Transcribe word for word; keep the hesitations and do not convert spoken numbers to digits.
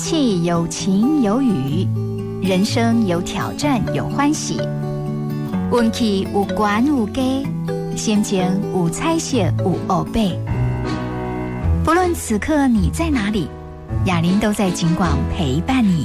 气有晴有雨，人生有挑战有欢喜。运气有悬有低，心情有彩色有黑白。不论此刻你在哪里，雅玲都在警广陪伴你。